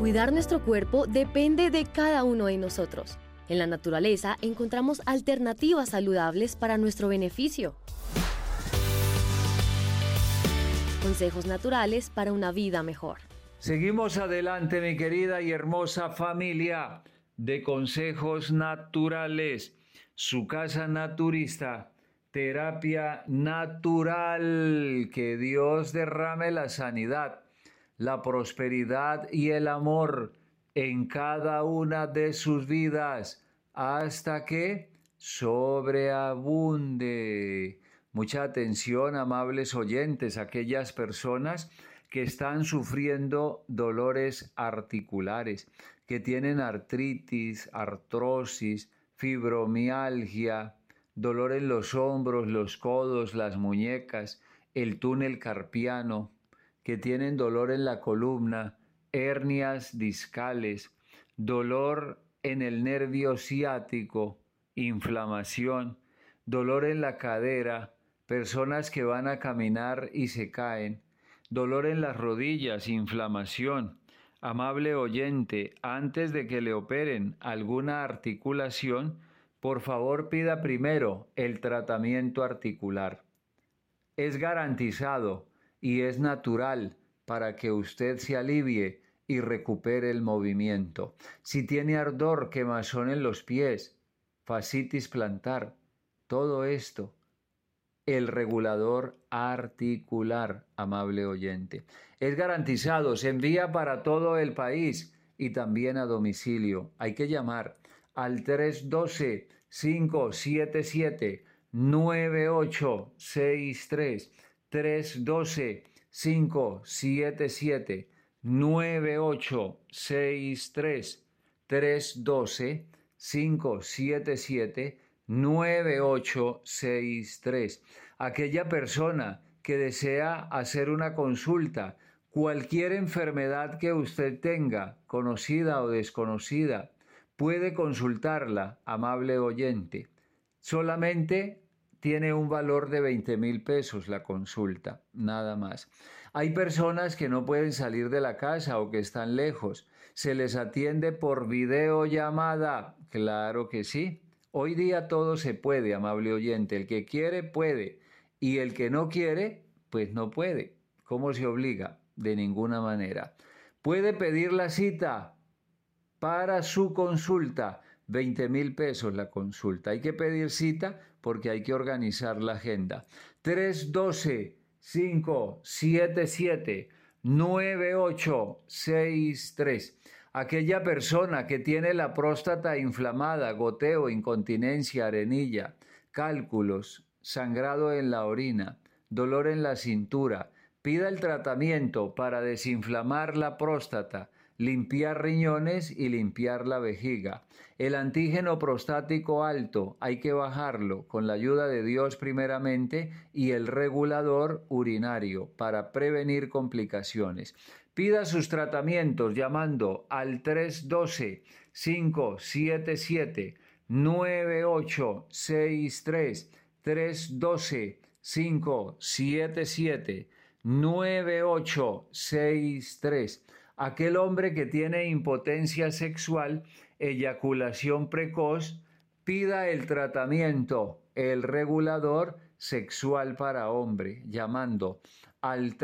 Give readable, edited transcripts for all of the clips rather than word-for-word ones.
Cuidar nuestro cuerpo depende de cada uno de nosotros. En la naturaleza encontramos alternativas saludables para nuestro beneficio. Consejos naturales para una vida mejor. Seguimos adelante, mi querida y hermosa familia de Consejos Naturales. Su casa naturista, terapia natural. Que Dios derrame la sanidad, la prosperidad y el amor en cada una de sus vidas hasta que sobreabunde. Mucha atención, amables oyentes, aquellas personas que están sufriendo dolores articulares, que tienen artritis, artrosis, fibromialgia, dolor en los hombros, los codos, las muñecas, el túnel carpiano, que tienen dolor en la columna, hernias discales, dolor en el nervio ciático, inflamación, dolor en la cadera, personas que van a caminar y se caen, dolor en las rodillas, inflamación. Amable oyente, antes de que le operen alguna articulación, por favor pida primero el tratamiento articular. Es garantizado y es natural para que usted se alivie y recupere el movimiento. Si tiene ardor, quemazón en los pies, fascitis plantar, todo esto, el regulador articular, amable oyente. Es garantizado, se envía para todo el país y también a domicilio. Hay que llamar al 312-577-9863, 312-577-9863, 312-577-9863. Aquella persona que desea hacer una consulta, cualquier enfermedad que usted tenga, conocida o desconocida, puede consultarla, amable oyente. Solamente tiene un valor de 20,000 pesos la consulta, nada más. Hay personas que no pueden salir de la casa o que están lejos. ¿Se les atiende por videollamada? Claro que sí. Hoy día todo se puede, amable oyente. El que quiere, puede. Y el que no quiere, pues no puede. ¿Cómo se obliga? De ninguna manera. Puede pedir la cita para su consulta. 20,000 pesos la consulta. Hay que pedir cita porque hay que organizar la agenda. 312-577-9863. Aquella persona que tiene la próstata inflamada, goteo, incontinencia, arenilla, cálculos, sangrado en la orina, dolor en la cintura, pida el tratamiento para desinflamar la próstata, limpiar riñones y limpiar la vejiga. El antígeno prostático alto hay que bajarlo con la ayuda de Dios primeramente y el regulador urinario para prevenir complicaciones. Pida sus tratamientos llamando al 312-577-9863, 312-577-9863. Aquel hombre que tiene impotencia sexual, eyaculación precoz, pida el tratamiento, el regulador sexual para hombre, llamando al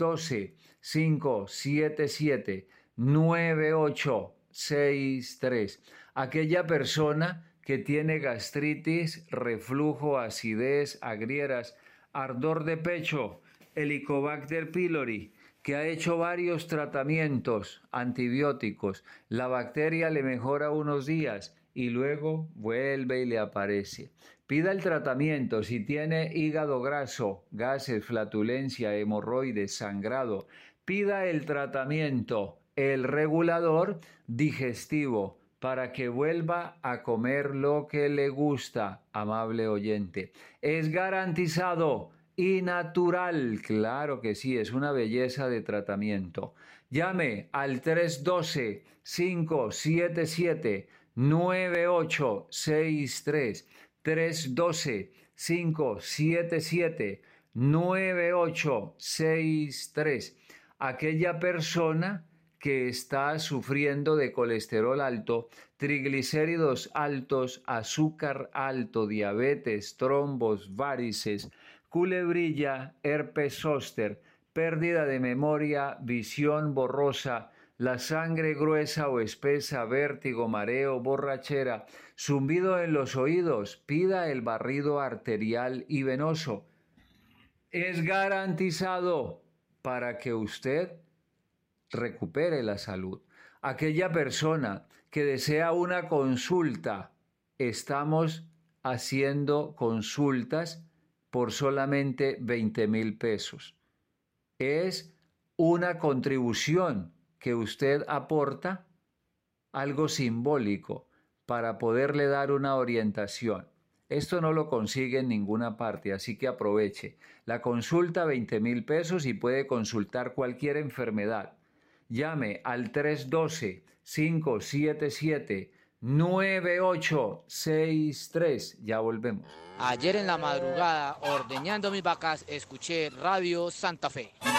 312-577-9863. Aquella persona que tiene gastritis, reflujo, acidez, agrieras, ardor de pecho, Helicobacter pylori, que ha hecho varios tratamientos antibióticos, la bacteria le mejora unos días y luego vuelve y le aparece. Pida el tratamiento si tiene hígado graso, gases, flatulencia, hemorroides, sangrado. Pida el tratamiento, el regulador digestivo, para que vuelva a comer lo que le gusta, amable oyente. Es garantizado y natural, claro que sí, es una belleza de tratamiento. Llame al 312-577-9863, 312-577-9863. Aquella persona que está sufriendo de colesterol alto, triglicéridos altos, azúcar alto, diabetes, trombos, varices, culebrilla, herpes zóster, pérdida de memoria, visión borrosa, la sangre gruesa o espesa, vértigo, mareo, borrachera, zumbido en los oídos, pida el barrido arterial y venoso. Es garantizado para que usted recupere la salud. Aquella persona que desea una consulta, estamos haciendo consultas por solamente 20,000 pesos. Es una contribución que usted aporta, algo simbólico, para poderle dar una orientación. Esto no lo consigue en ninguna parte, así que aproveche. La consulta, 20,000 pesos, y puede consultar cualquier enfermedad. Llame al 312-577-9863. Ya volvemos. Ayer en la madrugada, ordeñando mis vacas, escuché Radio Santa Fe.